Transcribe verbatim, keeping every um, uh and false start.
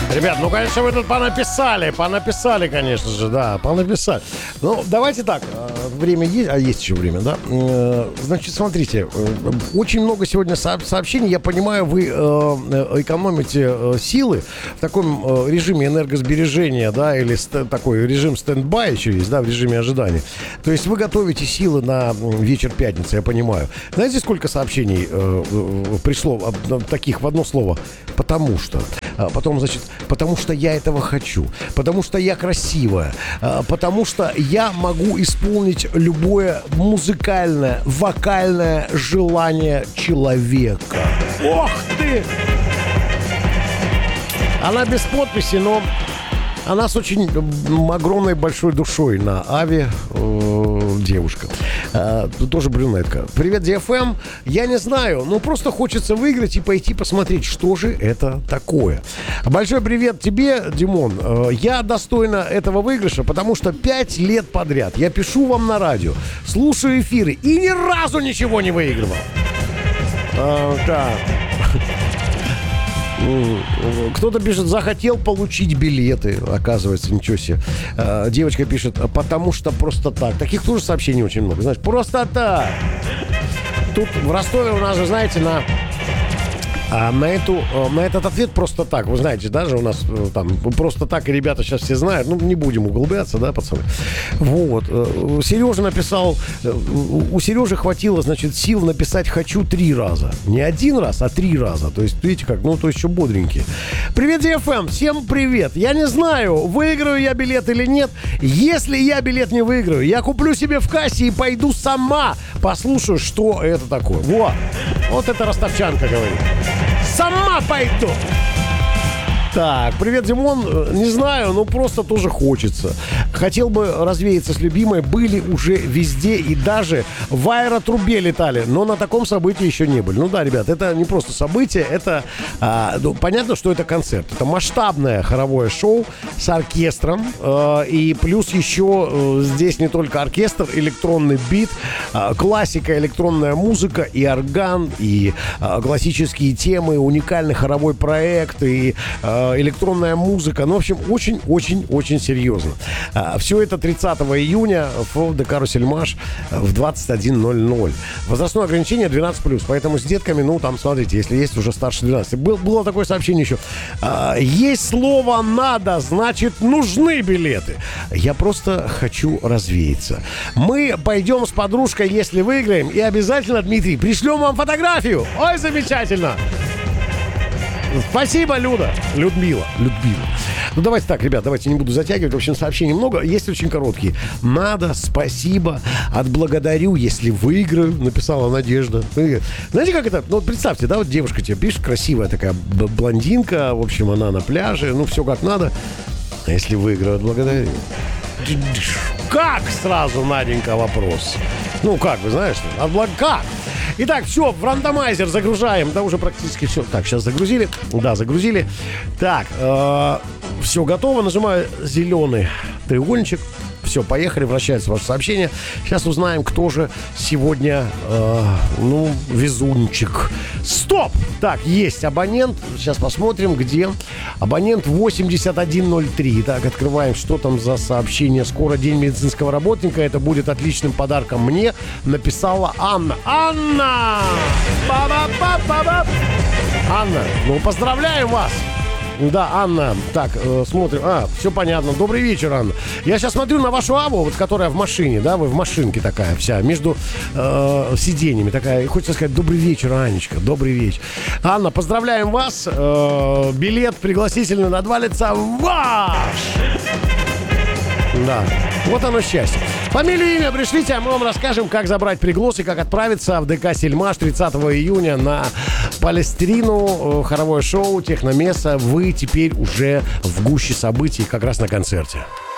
Ребят, ну, конечно, вы тут понаписали, понаписали, конечно же, да, понаписали. Ну, давайте так, время есть, а есть еще время, да? Значит, смотрите, очень много сегодня сообщений, я понимаю, вы экономите силы в таком режиме энергосбережения, да, или такой режим стендбай еще есть, да, в режиме ожидания. То есть вы готовите силы на вечер пятницы, я понимаю. Знаете, сколько сообщений пришло таких в одно слово? Потому что. Потом, значит, потому что я этого хочу, потому что я красивая, потому что я могу исполнить любое музыкальное, вокальное желание человека. Ох ты! Она без подписи, но она с очень огромной большой душой на Ави, э, девушка. Э, тоже брюнетка. Привет, ди эф эм. Я не знаю, но просто хочется выиграть и пойти посмотреть, что же это такое. Большой привет тебе, Димон. Э, я достойна этого выигрыша, потому что пять лет подряд я пишу вам на радио, слушаю эфиры и ни разу ничего не выигрывал. Э, так... Кто-то пишет, захотел получить билеты. Оказывается, ничего себе. Девочка пишет, потому что просто так. Таких тоже сообщений очень много. Знаешь, просто так. Тут в Ростове у нас же, знаете, на... А на, эту, на этот ответ просто так. Вы знаете, даже у нас там просто так, и ребята сейчас все знают. Ну, не будем углубляться, да, пацаны? Вот. Сережа написал... У Сережи хватило, значит, сил написать «хочу» три раза. Не один раз, а три раза. То есть, видите как, ну, то есть еще бодренькие. Привет, ди эф эм. Всем привет. Я не знаю, выиграю я билет или нет. Если я билет не выиграю, я куплю себе в кассе и пойду сама послушаю, что это такое. Вот. Вот это ростовчанка говорит. Сама пойду. Так, привет, Димон. Не знаю, но просто тоже хочется. Хотел бы развеяться с любимой. Были уже везде и даже в аэротрубе летали, но на таком событии еще не были. Ну да, ребят, это не просто событие, это а, ну, понятно, что это концерт. Это масштабное хоровое шоу с оркестром. А, и плюс еще а, здесь не только оркестр, электронный бит, а, классика, электронная музыка и орган, и а, классические темы, уникальный хоровой проект, и а, электронная музыка. Ну, в общем, очень-очень-очень серьезно. Все это тридцатого июня в ДК «Россельмаш» в двадцать один ноль ноль. Возрастное ограничение двенадцать плюс. Поэтому с детками, ну, там, смотрите, если есть уже старше двенадцати. Был, было такое сообщение еще. Есть слово «надо», значит, нужны билеты. Я просто хочу развеяться. Мы пойдем с подружкой, если выиграем, и обязательно, Дмитрий, пришлем вам фотографию. Ой, замечательно! Спасибо, Люда. Людмила. Людмила. Ну, давайте так, ребят, давайте не буду затягивать. В общем, сообщений много. Есть очень короткие. Надо, спасибо, отблагодарю, если выиграю, написала Надежда. Знаете, как это? Ну, представьте, да, вот девушка тебе пишет, красивая такая блондинка. В общем, она на пляже. Ну, все как надо. А если выиграю, отблагодарю. Как сразу, Наденька, вопрос? Ну, как, вы знаете, отблаг... Как? Итак, все, в рандомайзер загружаем. Да, уже практически все. Так, сейчас загрузили. Да, загрузили. Так, э, все готово. Нажимаю зеленый треугольничек. Все, поехали, вращается ваше сообщение. Сейчас узнаем, кто же сегодня, э, ну, везунчик. Стоп! Так, есть абонент. Сейчас посмотрим, где. Абонент восемьдесят один ноль три. Так, открываем, что там за сообщение. Скоро день медицинского работника. Это будет отличным подарком мне. Написала Анна. Анна! Ба-ба-ба-ба-ба! Анна, ну, поздравляем вас! Да, Анна, так, э, смотрим. А, все понятно. Добрый вечер, Анна. Я сейчас смотрю на вашу Аву, вот, которая в машине, да, вы в машинке такая вся, между э, сиденьями такая. Хочется сказать, добрый вечер, Анечка, добрый вечер. Анна, поздравляем вас. Э, билет пригласительный на два лица ваш! Да, вот оно счастье. Фамилию, имя пришлите, а мы вам расскажем, как забрать приглас и как отправиться в ДК «Сельмаш» тридцатого июня на Палестрину, хоровое шоу, техномесса. Вы теперь уже в гуще событий, как раз на концерте.